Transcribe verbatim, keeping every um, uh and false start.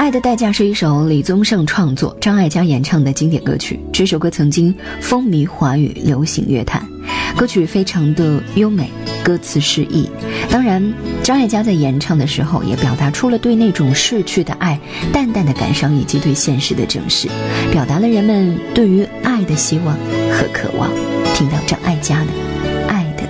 爱的代价是一首李宗盛创作张艾嘉演唱的经典歌曲，这首歌曾经风靡华语流行乐坛，歌曲非常的优美，歌词诗意。当然张艾嘉在演唱的时候也表达出了对那种逝去的爱淡淡的感伤，以及对现实的正视，表达了人们对于爱的希望和渴望。听到张艾嘉的